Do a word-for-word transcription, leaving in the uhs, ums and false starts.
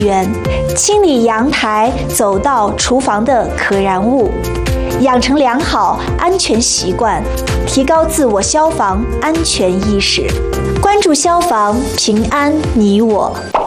源，清理阳台、走道、厨房的可燃物，养成良好安全习惯，提高自我消防安全意识，关注消防，平安你我。